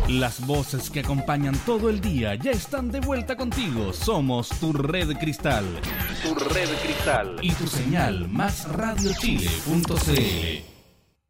Las voces que acompañan todo el día ya están de vuelta contigo. Somos tu red cristal. Tu red cristal. Y tu señal maxradiochile.cl.